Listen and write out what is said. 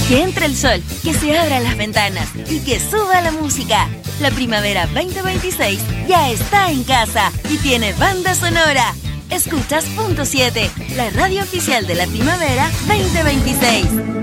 Que entre el sol, que se abran las ventanas y que suba la música. La primavera 2026 ya está en casa y tiene banda sonora. Escuchas Punto 7, la radio oficial de la primavera 2026.